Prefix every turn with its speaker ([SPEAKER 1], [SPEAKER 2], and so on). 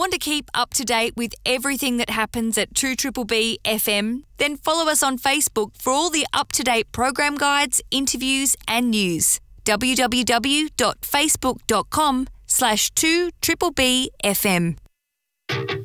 [SPEAKER 1] Want to keep up to date with everything that happens at 2BBB FM? Then follow us on Facebook for all the up-to-date program guides, interviews and news. www.facebook.com/2BBB FM.